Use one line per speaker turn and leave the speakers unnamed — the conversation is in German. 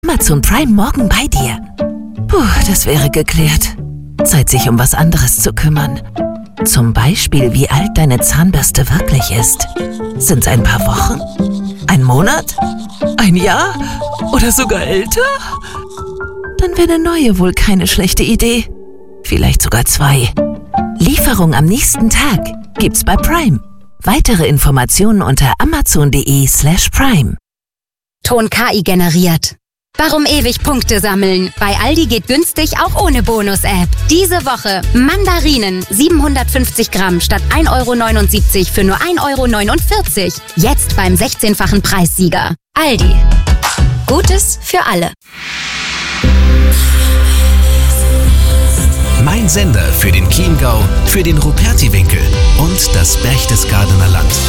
Amazon Prime morgen bei dir. Puh, das wäre geklärt. Zeit, sich um was anderes zu kümmern. Zum Beispiel, wie alt deine Zahnbürste wirklich ist. Sind's ein paar Wochen? Ein Monat? Ein Jahr? Oder sogar älter? Dann wäre eine neue wohl keine schlechte Idee. Vielleicht sogar 2. Lieferung am nächsten Tag gibt's bei Prime. Weitere Informationen unter amazon.de/prime.
Ton KI generiert. Warum ewig Punkte sammeln? Bei Aldi geht günstig auch ohne Bonus-App. Diese Woche Mandarinen 750 Gramm statt 1,79 € für nur 1,49 €. Jetzt beim 16-fachen Preissieger. Aldi. Gutes für alle.
Mein Sender für den Chiemgau, für den Rupertiwinkel und das Berchtesgadener Land.